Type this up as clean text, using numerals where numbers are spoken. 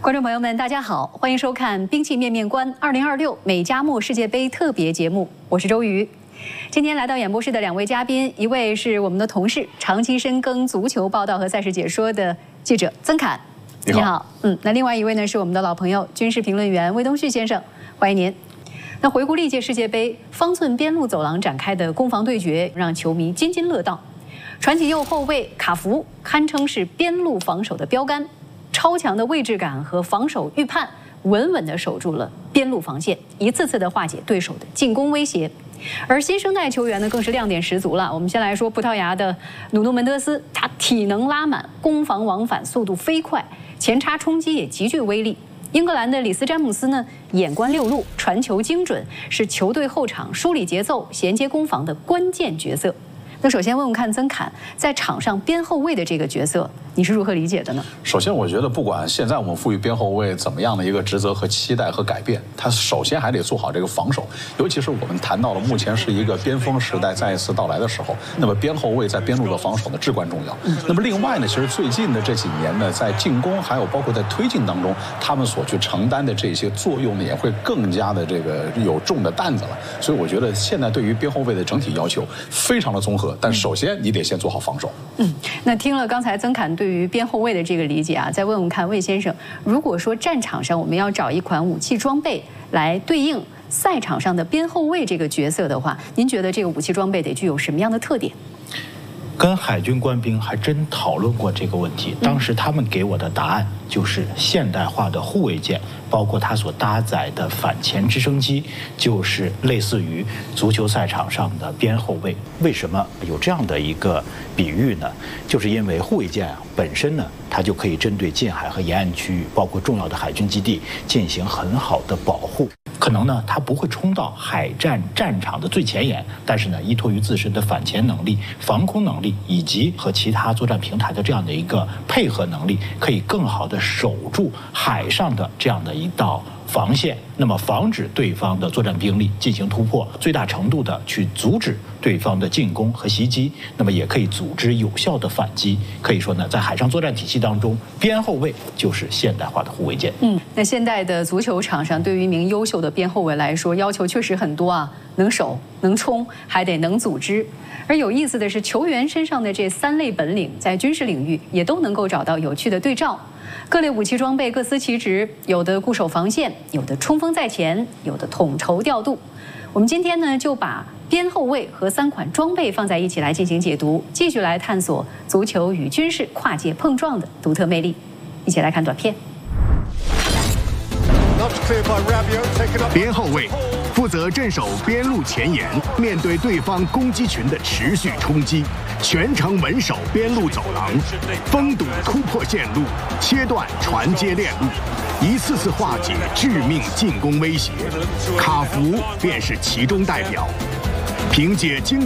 观众朋友们，大家好，欢迎收看《兵器面面观2026美加墨世界杯特别节目》，我是周瑜。今天来到演播室的两位嘉宾，一位是我们的同事，长期深耕足球报道和赛事解说的记者曾侃， 你好。 那另外一位呢是我们的老朋友，军事评论员魏东旭先生，欢迎您。那回顾历届世界杯，方寸边路走廊展开的攻防对决，让球迷津津乐道。传奇右后卫卡福堪称是边路防守的标杆。超强的位置感和防守预判，稳稳地守住了边路防线，一次次地化解对手的进攻威胁。而新生代球员呢，更是亮点十足了。我们先来说葡萄牙的努诺门德斯，他体能拉满，攻防往返速度飞快，前插冲击也极具威力。英格兰的里斯詹姆斯呢，眼观六路，传球精准，是球队后场梳理节奏、衔接攻防的关键角色。那首先问问看曾侃，在场上边后卫的这个角色，你是如何理解的呢？ 首先，我觉得不管现在我们赋予边后卫怎么样的一个职责和期待和改变，他首先还得做好这个防守。尤其是我们谈到了目前是一个边锋时代再一次到来的时候，那么边后卫在边路的防守呢至关重要。那么另外呢，其实最近的这几年呢，在进攻还有包括在推进当中，他们所去承担的这些作用呢，也会更加的这个有重的担子了。所以我觉得现在对于边后卫的整体要求非常的综合。但首先你得先做好防守。 那听了刚才曾侃对于边后卫的这个理解啊，再问问看魏先生，如果说战场上我们要找一款武器装备来对应赛场上的边后卫这个角色的话，您觉得这个武器装备得具有什么样的特点？ 跟海军官兵还真讨论过这个问题，当时他们给我的答案就是现代化的护卫舰，包括它所搭载的反潜直升机，就是类似于足球赛场上的边后卫。为什么有这样的一个比喻呢？就是因为护卫舰本身呢，它就可以针对近海和沿岸区域，包括重要的海军基地进行很好的保护。可能呢，它不会冲到海战战场的最前沿，但是呢，依托于自身的反潜能力、防空能力以及和其他作战平台的这样的一个配合能力，可以更好的守住海上的这样的一道防线，那么防止对方的作战兵力进行突破，最大程度的去阻止对方的进攻和袭击，那么也可以组织有效的反击。可以说呢，在海上作战体系当中，边后卫就是现代化的护卫舰。 那现在的足球场上，对于一名优秀的边后卫来说，要求确实很多啊，能守、能冲，还得能组织。而有意思的是，球员身上的这三类本领，在军事领域也都能够找到有趣的对照。各类武器装备各司其职，有的固守防线，有的冲锋在前，有的统筹调度。我们今天呢，就把边后卫和三款装备放在一起来进行解读，继续来探索足球与军事跨界碰撞的独特魅力。一起来看短片。 边后卫负责镇守边路前沿，面对对方攻击群的持续冲击，全程稳守边路走廊，封堵突破线路，切断传接链路，一次次化解致命进攻威胁。卡福便是其中代表，凭借精